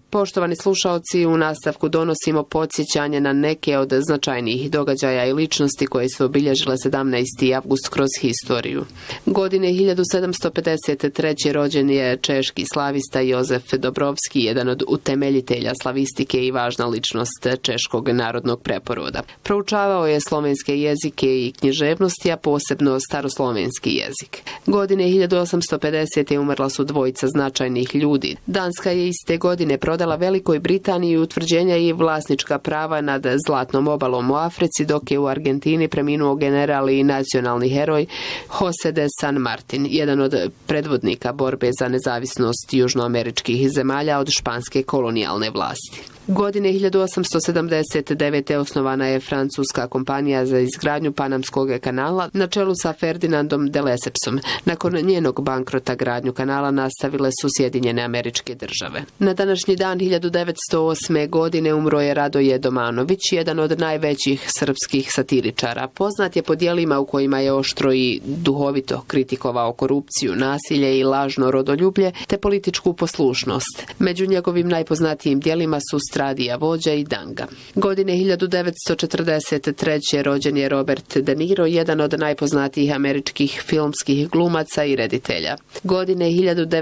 Poštovani slušaoci, u nastavku donosimo podsjećanje na neke od značajnijih događaja i ličnosti koje su obilježile 17. avgust kroz historiju. Godine 1753. rođen je češki slavista Jozef Dobrovski, jedan od utemeljitelja slavistike i važna ličnost češkog narodnog preporoda. Proučavao je slovenske jezike i književnosti, a posebno staroslovenski jezik. Godine 1850. umrla su dvojica značajnih ljudi. Danska je iste godine prodala Velikoj Britaniji utvrđenja i vlasnička prava nad Zlatnom obalom u Africi, dok je u Argentini preminuo general i nacionalni heroj Jose de San Martin, jedan od predvodnika borbe za nezavisnost južnoameričkih zemalja od španske kolonijalne vlasti. Godine 1879. osnovana je francuska kompanija za izgradnju Panamskog kanala na čelu sa Ferdinandom de Lessepsom. Nakon njenog bankrota gradnju kanala nastavile su Sjedinjene Američke Države. Na današnji dan 1908. godine umro je Radoje Domanović, jedan od najvećih srpskih satiričara. Poznat je po djelima u kojima je oštro i duhovito kritikovao korupciju, nasilje i lažno rodoljublje te političku poslušnost. Među njegovim najpoznatijim djelima su Stradija vođa i Danga. Godine 1943. rođen je Robert De Niro, jedan od najpoznatijih američkih filmskih glumaca i reditelja. Godine